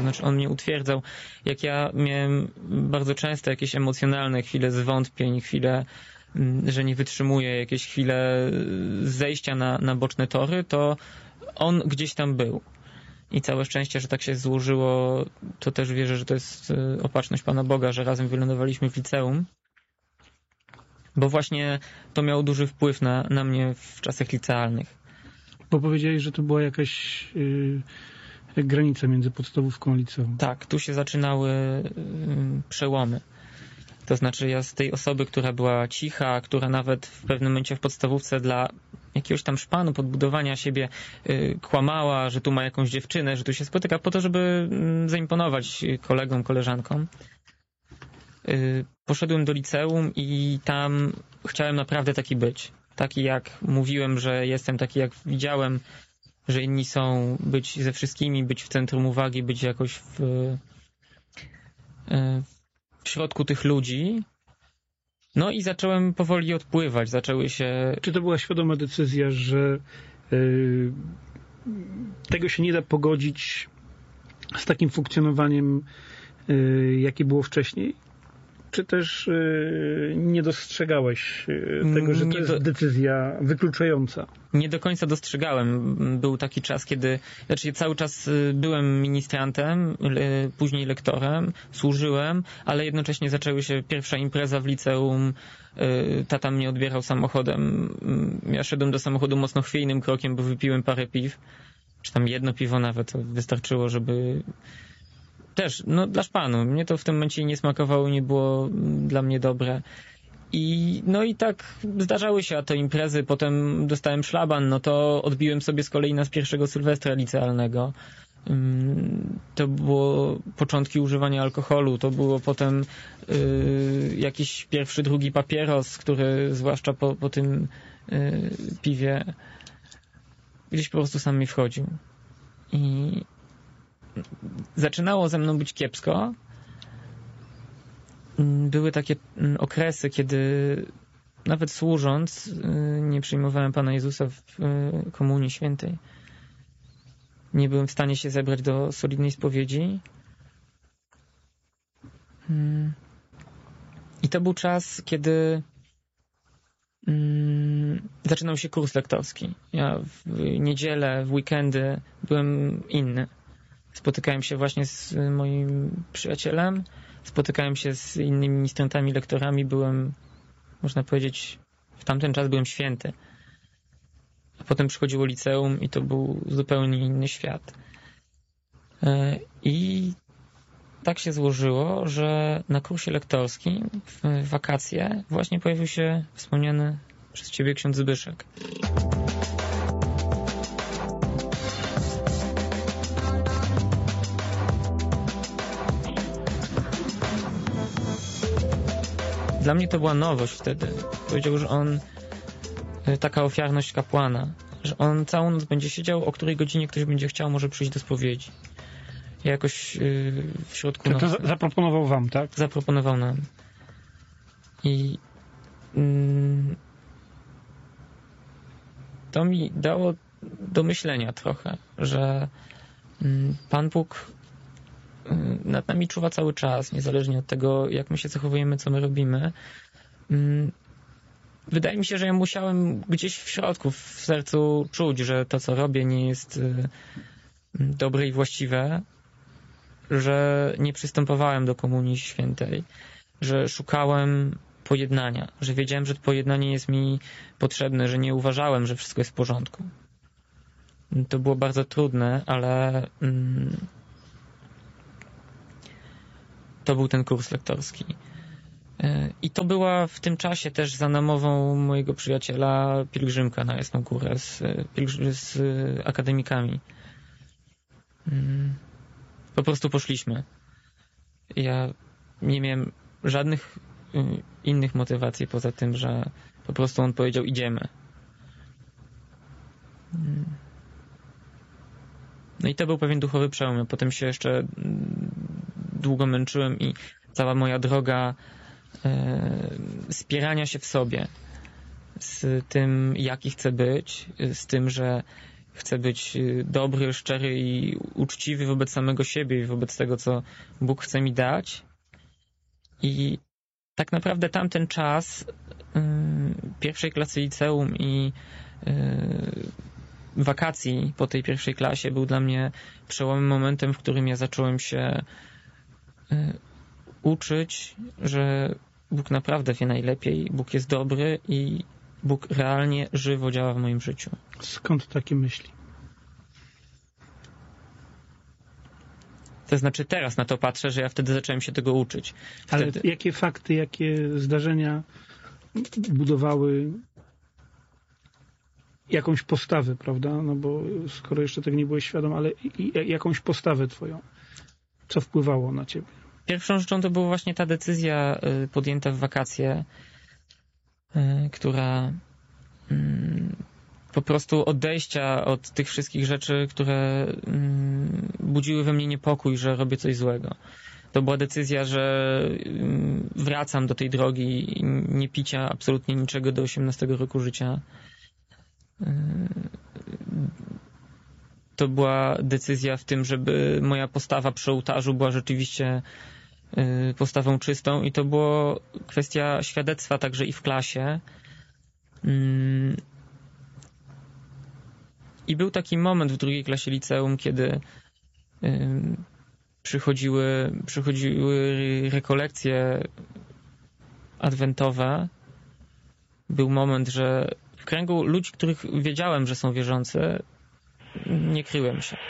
To znaczy on mnie utwierdzał, jak ja miałem bardzo często jakieś emocjonalne chwile zwątpień, chwile, że nie wytrzymuję, jakieś chwile zejścia na boczne tory, to on gdzieś tam był. I całe szczęście, że tak się złożyło, to też wierzę, że to jest opatrzność Pana Boga, że razem wylądowaliśmy w liceum. Bo właśnie to miało duży wpływ na mnie w czasach licealnych. Bo powiedziałeś, że to była jakaś granica między podstawówką a liceum. Tak, tu się zaczynały przełomy. To znaczy ja z tej osoby, która była cicha, która nawet w pewnym momencie w podstawówce dla jakiegoś tam szpanu, podbudowania siebie kłamała, że tu ma jakąś dziewczynę, że tu się spotyka po to, żeby zaimponować kolegom, koleżankom. Poszedłem do liceum i tam chciałem naprawdę taki być. Taki jak mówiłem, że jestem, taki jak widziałem, że inni są, być ze wszystkimi, być w centrum uwagi, być jakoś w środku tych ludzi. No i zacząłem powoli odpływać. Zaczęły się... Czy to była świadoma decyzja, że tego się nie da pogodzić z takim funkcjonowaniem, jakie było wcześniej? Czy też nie dostrzegałeś tego, że to jest decyzja wykluczająca? Nie do końca dostrzegałem. Był taki czas, kiedy... Znaczy cały czas byłem ministrantem, później lektorem, służyłem, ale jednocześnie zaczęły się pierwsza impreza w liceum. Tata mnie odbierał samochodem. Ja szedłem do samochodu mocno chwiejnym krokiem, bo wypiłem parę piw. Czy tam jedno piwo nawet. To wystarczyło, żeby... Też, no dla szpanu. Mnie to w tym momencie nie smakowało, nie było dla mnie dobre. No i tak zdarzały się te imprezy, potem dostałem szlaban, no to odbiłem sobie z kolei z pierwszego sylwestra licealnego. To było początki używania alkoholu, to było potem jakiś pierwszy, drugi papieros, który zwłaszcza po tym piwie gdzieś po prostu sam mi wchodził. I zaczynało ze mną być kiepsko. Były takie okresy, kiedy nawet służąc nie przyjmowałem Pana Jezusa w Komunii Świętej. Nie byłem w stanie się zebrać do solidnej spowiedzi. I to był czas, kiedy zaczynał się kurs lektorski. Ja w niedzielę, w weekendy byłem inny. Spotykałem się właśnie z moim przyjacielem, spotykałem się z innymi ministrantami, lektorami, byłem, można powiedzieć, w tamten czas byłem święty. A potem przychodziło liceum i to był zupełnie inny świat. I tak się złożyło, że na kursie lektorskim w wakacje właśnie pojawił się wspomniany przez Ciebie ksiądz Zbyszek. Dla mnie to była nowość wtedy. Powiedział, że on, taka ofiarność kapłana, że on całą noc będzie siedział, o której godzinie ktoś będzie chciał, może przyjść do spowiedzi. Ja jakoś w środku nocy... To zaproponował wam, tak? Zaproponował nam. I to mi dało do myślenia trochę, że Pan Bóg nad nami czuwa cały czas, niezależnie od tego, jak my się zachowujemy, co my robimy. Wydaje mi się, że ja musiałem gdzieś w środku, w sercu czuć, że to, co robię, nie jest dobre i właściwe, że nie przystępowałem do Komunii Świętej, że szukałem pojednania, że wiedziałem, że to pojednanie jest mi potrzebne, że nie uważałem, że wszystko jest w porządku. To było bardzo trudne, ale to był ten kurs lektorski. I to była w tym czasie też za namową mojego przyjaciela pielgrzymka na Jasną Górę z akademikami. Po prostu poszliśmy. Ja nie miałem żadnych innych motywacji poza tym, że po prostu on powiedział idziemy. No i to był pewien duchowy przełom. Ja potem się jeszcze długo męczyłem i cała moja droga spierania się w sobie z tym, jaki chcę być, z tym, że chcę być dobry, szczery i uczciwy wobec samego siebie i wobec tego, co Bóg chce mi dać. I tak naprawdę tamten czas pierwszej klasy liceum i wakacji po tej pierwszej klasie był dla mnie przełomowym momentem, w którym ja zacząłem się uczyć, że Bóg naprawdę wie najlepiej, Bóg jest dobry i Bóg realnie żywo działa w moim życiu. Skąd takie myśli? To znaczy teraz na to patrzę, że ja wtedy zacząłem się tego uczyć. Ale jakie fakty, jakie zdarzenia budowały jakąś postawę, prawda? No bo skoro jeszcze tego nie byłeś świadom, ale jakąś postawę twoją. Co wpływało na ciebie? Pierwszą rzeczą to była właśnie ta decyzja podjęta w wakacje, która po prostu odejścia od tych wszystkich rzeczy, które budziły we mnie niepokój, że robię coś złego. To była decyzja, że wracam do tej drogi nie picia absolutnie niczego do 18 roku życia. To była decyzja w tym, żeby moja postawa przy ołtarzu była rzeczywiście postawą czystą i to była kwestia świadectwa także i w klasie. I był taki moment w drugiej klasie liceum, kiedy przychodziły rekolekcje adwentowe. Był moment, że w kręgu ludzi, których wiedziałem, że są wierzący, nie kryłem się.